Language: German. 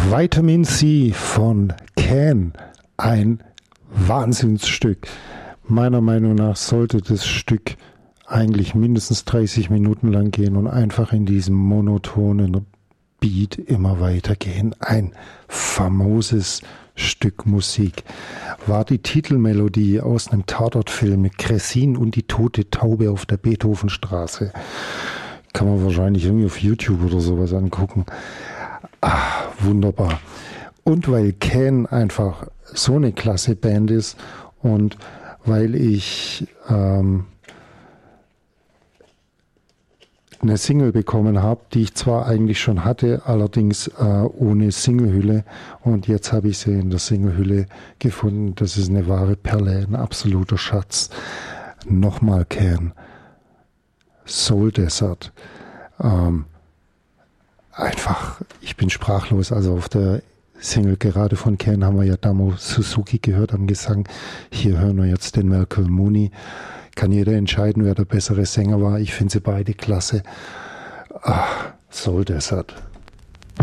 Vitamin C von Can, ein Wahnsinnsstück. Meiner Meinung nach sollte das Stück eigentlich mindestens 30 Minuten lang gehen und einfach in diesem monotonen Beat immer weitergehen. Ein famoses Stück Musik. War die Titelmelodie aus einem Tatortfilm mit Cressin und die tote Taube auf der Beethovenstraße. Kann man wahrscheinlich irgendwie auf YouTube oder sowas angucken. Wunderbar. Und weil Can einfach so eine klasse Band ist und weil ich eine Single bekommen habe, die ich zwar eigentlich schon hatte, allerdings ohne Singlehülle, und jetzt habe ich sie in der Singlehülle gefunden. Das ist eine wahre Perle, ein absoluter Schatz. Nochmal Can, Soul Desert. Einfach, ich bin sprachlos. Also auf der Single gerade von Can haben wir ja Damo Suzuki gehört am Gesang. Hier hören wir jetzt den Malcolm Mooney. Kann jeder entscheiden, wer der bessere Sänger war. Ich finde sie beide klasse. Soul Desert.